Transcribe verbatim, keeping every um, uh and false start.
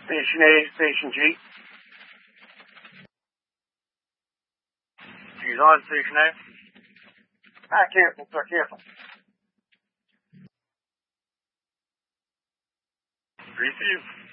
Station A, Station G. G's on Station A. Ah, careful, sir, careful. Receive.